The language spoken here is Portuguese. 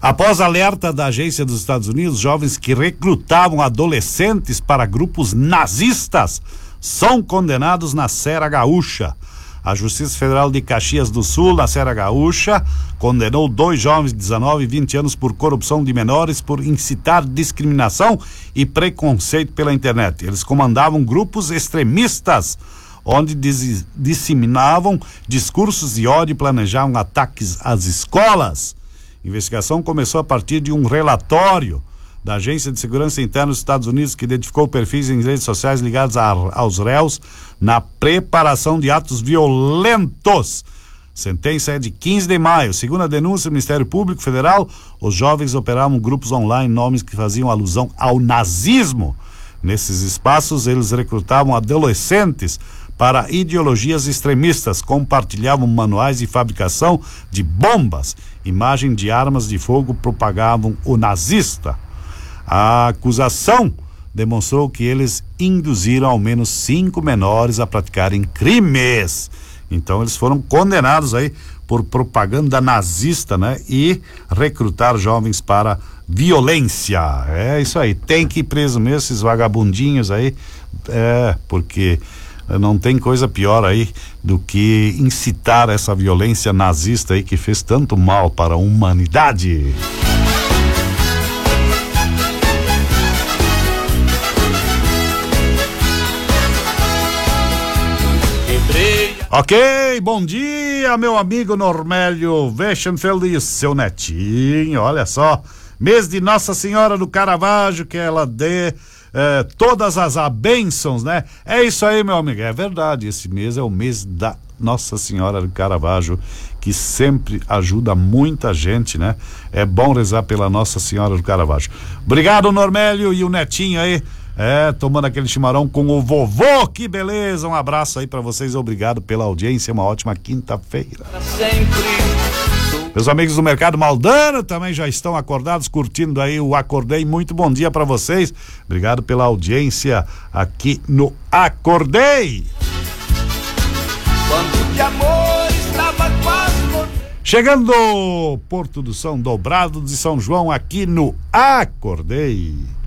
Após alerta da agência dos Estados Unidos, jovens que recrutavam adolescentes para grupos nazistas são condenados na Serra Gaúcha. A Justiça Federal de Caxias do Sul, na Serra Gaúcha, condenou 2 jovens de 19 e 20 anos por corrupção de menores, por incitar discriminação e preconceito pela internet. Eles comandavam grupos extremistas, onde disseminavam discursos de ódio e planejavam ataques às escolas. A investigação começou a partir de um relatório da Agência de Segurança Interna dos Estados Unidos, que identificou perfis em redes sociais ligados aos réus na preparação de atos violentos. Sentença é de 15 de maio. Segundo a denúncia do Ministério Público Federal, os jovens operavam grupos online, nomes que faziam alusão ao nazismo. Nesses espaços, eles recrutavam adolescentes para ideologias extremistas, compartilhavam manuais de fabricação de bombas, imagem de armas de fogo, propagavam o nazista. A acusação demonstrou que eles induziram ao menos 5 menores a praticarem crimes. Então eles foram condenados aí por propaganda nazista, né? E recrutar jovens para violência. É isso aí, tem que ir preso mesmo esses vagabundinhos aí, porque não tem coisa pior aí do que incitar essa violência nazista aí que fez tanto mal para a humanidade. Ok, bom dia, meu amigo Normélio Weschenfeld e seu netinho. Olha só, mês de Nossa Senhora do Caravaggio, que ela dê todas as bênçãos, né? É isso aí, meu amigo, é verdade, esse mês é o mês da Nossa Senhora do Caravaggio, que sempre ajuda muita gente, né? É bom rezar pela Nossa Senhora do Caravaggio. Obrigado, Normélio, e o netinho aí, tomando aquele chimarrão com o vovô, que beleza, um abraço aí pra vocês, obrigado pela audiência, uma ótima quinta-feira. Meus amigos do Mercado Maldana também já estão acordados, curtindo aí o Acordei, muito bom dia pra vocês, obrigado pela audiência aqui no Acordei. Quando de amor estava quase chegando Porto do São Dobrado de São João aqui no Acordei.